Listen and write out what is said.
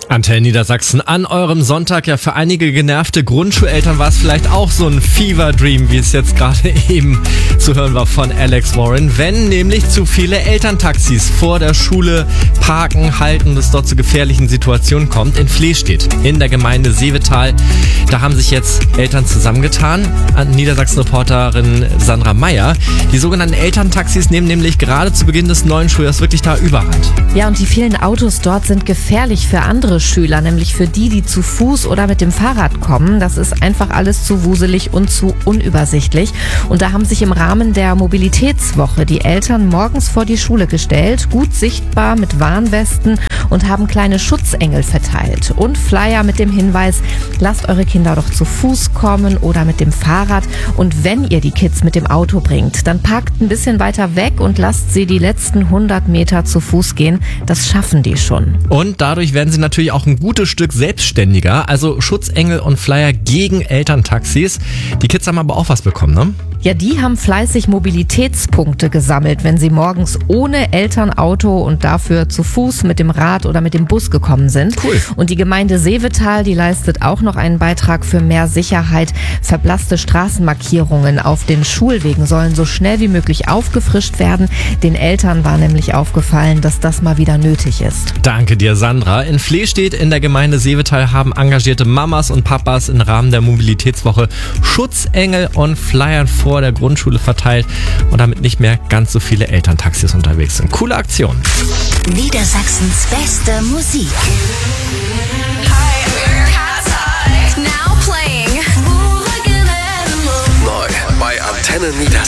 Antenne Niedersachsen an eurem Sonntag. Ja, für einige genervte Grundschuleltern war es vielleicht auch so ein Fever Dream, wie es jetzt gerade eben zu hören war von Alex Warren. Wenn nämlich zu viele Elterntaxis vor der Schule parken, halten und es dort zu gefährlichen Situationen kommt. In Flehstedt, in der Gemeinde Seevetal, da haben sich jetzt Eltern zusammengetan. Niedersachsen-Reporterin Sandra Meyer. Die sogenannten Elterntaxis nehmen nämlich gerade zu Beginn des neuen Schuljahres wirklich da Überhand. Ja, und die vielen Autos dort sind gefährlich für andere Schüler, nämlich für die zu Fuß oder mit dem Fahrrad kommen. Das ist einfach alles zu wuselig und zu unübersichtlich. Und da haben sich im Rahmen der Mobilitätswoche die Eltern morgens vor die Schule gestellt, gut sichtbar mit Warnwesten, und haben kleine Schutzengel verteilt und Flyer mit dem Hinweis: lasst eure Kinder doch zu Fuß kommen oder mit dem Fahrrad. Und wenn ihr die Kids mit dem Auto bringt, dann parkt ein bisschen weiter weg und lasst sie die letzten 100 Meter zu Fuß gehen. Das schaffen die schon. Und dadurch werden sie natürlich auch ein gutes Stück selbstständiger. Also Schutzengel und Flyer gegen Elterntaxis. Die Kids haben aber auch was bekommen, ne? Ja, die haben fleißig Mobilitätspunkte gesammelt, wenn sie morgens ohne Elternauto und dafür zu Fuß mit dem Rad oder mit dem Bus gekommen sind. Cool. Und die Gemeinde Seevetal, die leistet auch noch einen Beitrag für mehr Sicherheit. Verblasste Straßenmarkierungen auf den Schulwegen sollen so schnell wie möglich aufgefrischt werden. Den Eltern war nämlich aufgefallen, dass das mal wieder nötig ist. Danke dir, Sandra. In Flehstedt in der Gemeinde Seevetal haben engagierte Mamas und Papas im Rahmen der Mobilitätswoche Schutzengel und Flyer vor der Grundschule verteilt und damit nicht mehr ganz so viele Elterntaxis unterwegs sind. Coole Aktion. Niedersachsens beste Musik. Now playing. Neu bei Antenne Niedersachsen.